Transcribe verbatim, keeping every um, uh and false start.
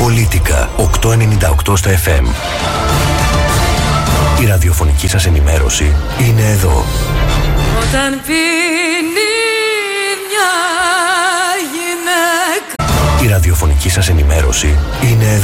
Πολίτικα οκτακόσια ενενήντα οκτώ στα εφ εμ. Η ραδιοφωνική σας ενημέρωση είναι εδώ. Όταν πίνει μια γυναίκα. Η ραδιοφωνική σας ενημέρωση είναι εδώ.